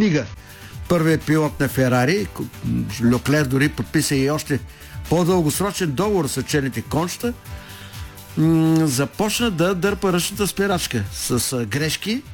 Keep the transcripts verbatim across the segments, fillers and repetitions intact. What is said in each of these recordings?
книга. Първият пилот на Ферари, Леклер дори подписа и още по-дългосрочен договор с черните кончета, започна да дърпа ръчната спирачка с грешки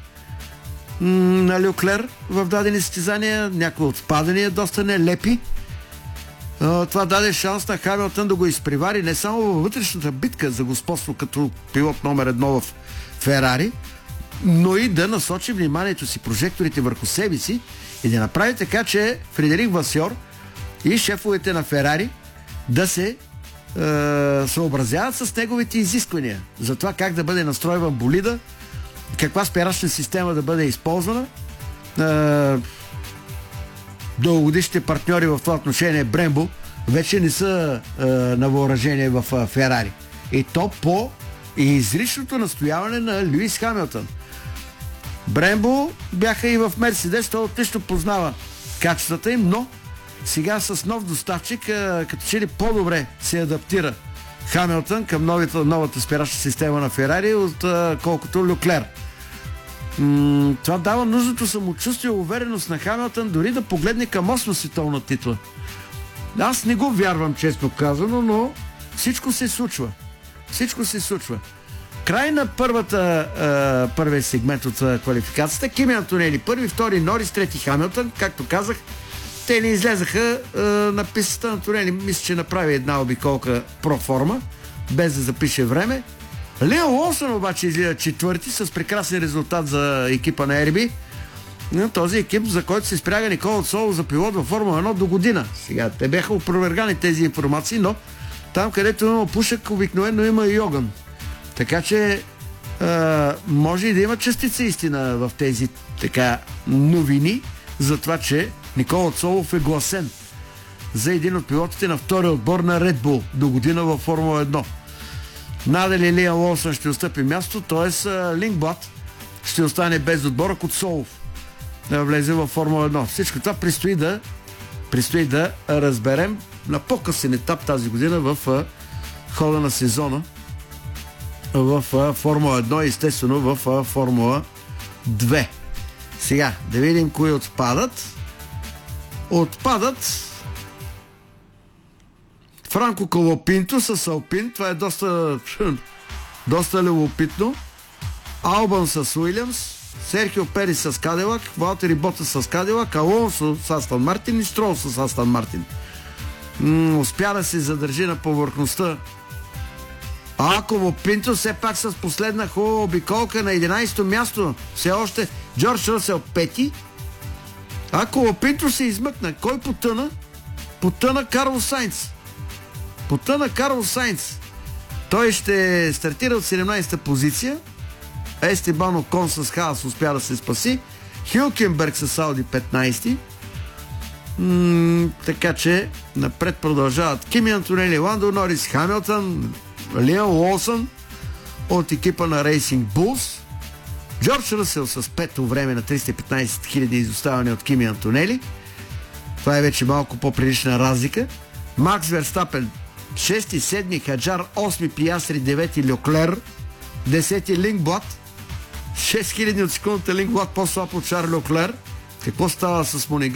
на Леклер в дадени състезания, някои отпадания доста нелепи. Това даде шанс на Хамилтън да го изпревари не само във вътрешната битка за господство като пилот номер едно в Ферари, но и да насочи вниманието си, прожекторите върху себе си и да направи така, че Фредерик Васьор и шефовете на Ферари да се е, съобразяват с неговите изисквания за това как да бъде настройван болида, каква спирачна система да бъде използвана. Е, дългогодишните партньори в това отношение Брембо вече не са е, на въоръжение в е, Ферари. И то по изричното настояване на Луис Хамилтън. Брембо бяха и в Мерседес, той отлично познава качествата им, но сега с нов доставчик, е, като че ли по-добре се адаптира Хамилтън към новата, новата спирачна система на Ферари, отколкото Леклер. М- това дава нужното самочувствие и увереност на Хамилтън дори да погледне към осма световна титла. Аз не го вярвам, честно казано, но всичко се случва. Всичко се случва. Край на първата, е, първия сегмент от е, квалификацията. Кими Антонели първи, втори Норис, трети Хамилтън. Както казах, те не излезаха е, на пистата. Антонели мисля, че направи една обиколка проформа, без да запише време. Лиам Уилсън обаче излиза четвърти с прекрасен резултат за екипа на Ер Би. Този екип, за който се спряга Никола Соло за пилот във Формула едно до година. Сега те бяха опровергани тези информации, но там, където има пушек, обикновено има и огън. Така че а, може и да има частица истина в тези така новини за това, че Никола Цолов е гласен за един от пилотите на втория отбор на Red Bull до година във Формула едно. Надали Лиам Уилсън ще отстъпи място, т.е. Лингблад ще остане без отбор, ако Цолов да влезе във Формула едно. Всичко това предстои да, предстои да разберем на по-късен етап тази година в а, хода на сезона в а, Формула едно и естествено в а, Формула две. Сега, да видим кои отпадат. Отпадат Франко Колопинто с Алпин. Това е доста доста любопитно. Албан с Уилямс, Серхио Перис с Кадилак, Валтери Бота с Кадилак, Алонсо с Астон Мартин и Строл с Астон Мартин. М- успя да се задържи на повърхността. А Колопинто все пак с последна хубава обиколка на единайсето място. Все още Джордж Ръсел пети. А Колопинто се измъкна. Кой потъна? Потъна Карлос Сайнц. Потъна Карлос Сайнц. Той ще стартира от седемнайсета позиция. Естебан Окон с Хаас успя да се спаси. Хюлкенберг с Ауди петнайсети. М- така че напред продължават Кими Антонели, Ландо Норис, Хамилтън, Лиам Уилсън от екипа на Racing Bulls. Джордж Ръсел с пето време на триста и петнайсет хиляди изоставане от Кими Антонели. Това е вече малко по-прилична разлика. Макс Верстапен шести, седми Хаджар, осми Пиастри, девети Леклер, десети Лингблад, шест хиляди от секундата Лингблад по-слаб от Шарл Леклер. Какво става с Монега?